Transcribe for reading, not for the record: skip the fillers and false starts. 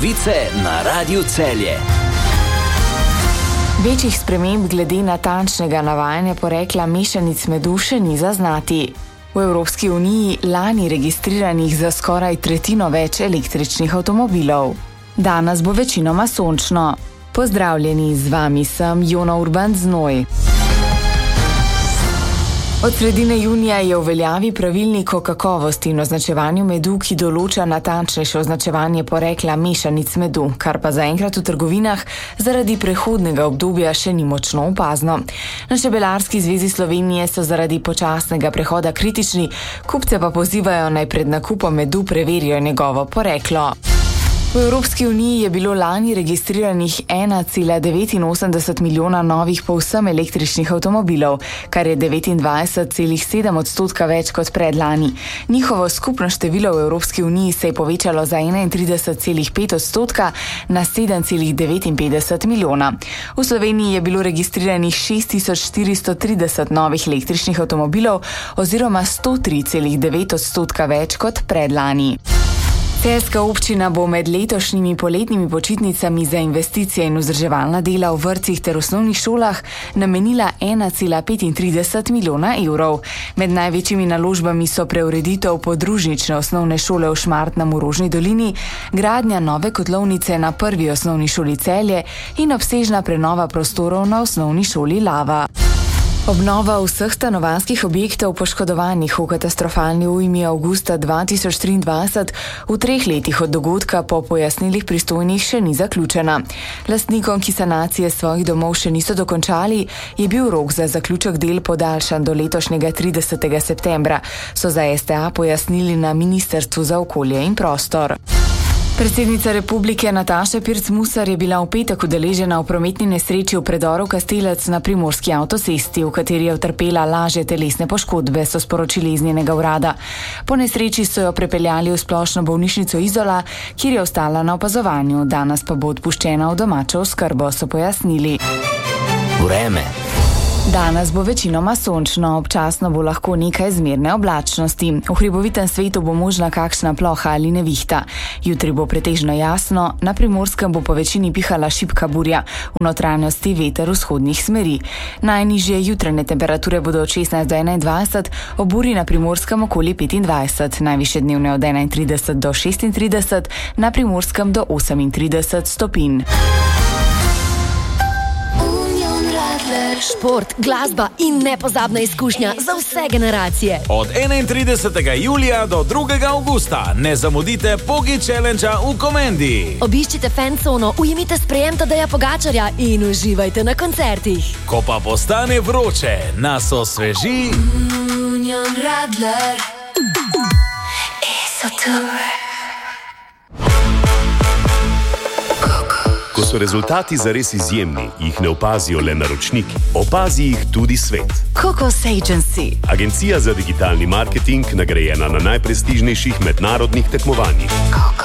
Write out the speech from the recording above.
Novice na Radiu Celje. Večjih sprememb glede natančnega navajanja porekla mešanic medu še ni zaznati. V Evropski uniji lani registriranih za skoraj tretjino več električnih avtomobilov. Danes bo večinoma sončno. Pozdravljeni, z vami sem Jona Urban Znoj. Od sredine junija je v veljavi pravilnik o kakovosti in označevanju medu, ki določa natančnejše označevanje porekla mešanic medu, kar pa zaenkrat v trgovinah zaradi prehodnega obdobja še ni močno opazno. Na Čebelarski zvezi Slovenije so zaradi počasnega prehoda kritični, kupce pa pozivajo naj pred nakupom medu preverijo njegovo poreklo. V Evropski uniji je bilo lani registriranih 1,89 milijona novih povsem električnih avtomobilov, kar je 29,7% več kot predlani. Njihovo skupno število v Evropski uniji se je povečalo za 31,5% na 7,59 milijona. V Sloveniji je bilo registriranih 6430 novih električnih avtomobilov oziroma 103,9% več kot predlani. Celjska občina bo med letošnjimi poletnimi počitnicami za investicije in vzdrževalna dela v vrtcih ter osnovnih šolah namenila 1,35 milijona evrov. Med največjimi naložbami so preureditev podružnične osnovne šole v Šmartnem v Rožni dolini, gradnja nove kotlovnice na prvi osnovni šoli Celje in obsežna prenova prostorov na osnovni šoli Lava. Obnova vseh stanovanjskih objektov poškodovanih v katastrofalni ujmi avgusta 2023 v 3 letih od dogodka po pojasnilih pristojnih še ni zaključena. Lastnikom, ki sanacije svojih domov še niso dokončali, je bil rok za zaključek del podaljšan do letošnjega 30. septembra, so za STA pojasnili na Ministrstvu za okolje in prostor. Predsednica republike Nataša Pirc Musar je bila v petek udeležena v prometni nesreči v predoru Kastelec na primorski avtocesti, v kateri je utrpela lažje telesne poškodbe, so sporočili iz njenega urada. Po nesreči so jo prepeljali v splošno bolnišnico Izola, kjer je ostala na opazovanju, danes pa bo odpuščena v domačo oskrbo, so pojasnili. Vreme. Danes bo večinoma sončno, občasno bo lahko nekaj zmerne oblačnosti. V hribovitem svetu bo možna kakšna ploha ali nevihta. Jutri bo pretežno jasno, na Primorskem bo po večini pihala šibka burja, v notranjosti veter vzhodnih smeri. Najnižje jutranje temperature bodo od 16 do 21, ob burji na Primorskem okoli 25, najvišje dnevne od 31 do 36, na Primorskem do 38 stopinj. Šport, glasba in nepozabna izkušnja za vse generacije. Od 31. julija do 2. augusta ne zamudite Pogi Challengea v Komendi. Obiščite fancono, ujemite sprejem Tadeja Pogačarja in uživajte na koncertih. Ko pa postane vroče, nas osveži Union Radler Esotour. Ko so rezultati zares izjemni, jih ne opazijo le naročniki, opazi jih tudi svet. Cocos Agency. Agencija za digitalni marketing, nagrajena na najprestižnejših mednarodnih tekmovanjih.